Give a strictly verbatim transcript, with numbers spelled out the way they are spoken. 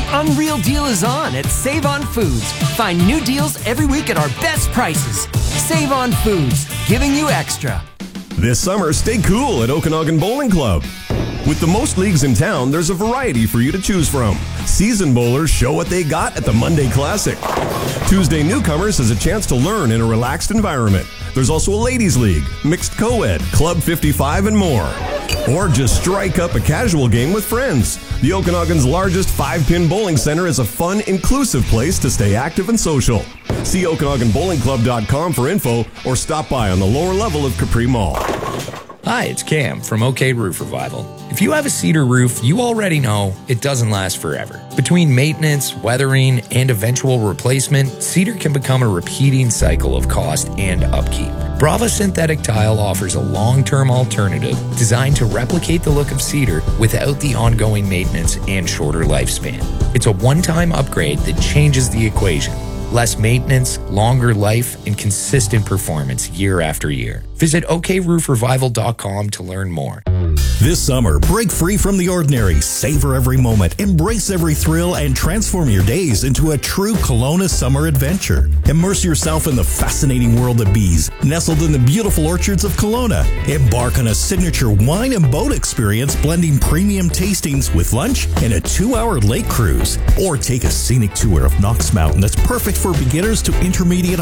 unreal deal is on at Save On Foods. Find new deals every week at our best prices. Save On Foods, giving you extra. This summer, stay cool at Okanagan Bowling Club. With the most leagues in town, there's a variety for you to choose from. Seasoned bowlers show what they got at the Monday Classic. Tuesday newcomers has a chance to learn in a relaxed environment. There's also a ladies' league, mixed co-ed, Club fifty-five, and more. Or just strike up a casual game with friends. The Okanagan's largest five-pin bowling center is a fun, inclusive place to stay active and social. See Okanagan Bowling Club dot com for info or stop by on the lower level of Capri Mall. Hi, it's Cam from OK Roof Revival. If you have a cedar roof, you already know it doesn't last forever. Between maintenance, weathering, and eventual replacement, cedar can become a repeating cycle of cost and upkeep. Brava Synthetic Tile offers a long-term alternative designed to replicate the look of cedar without the ongoing maintenance and shorter lifespan. It's a one-time upgrade that changes the equation. Less maintenance, longer life, and consistent performance year after year. Visit OK Roof Revival dot com to learn more. This summer, break free from the ordinary, savor every moment, embrace every thrill, and transform your days into a true Kelowna summer adventure. Immerse yourself in the fascinating world of bees, nestled in the beautiful orchards of Kelowna. Embark on a signature wine and boat experience, blending premium tastings with lunch and a two-hour lake cruise. Or take a scenic tour of Knox Mountain that's perfect for beginners to intermediate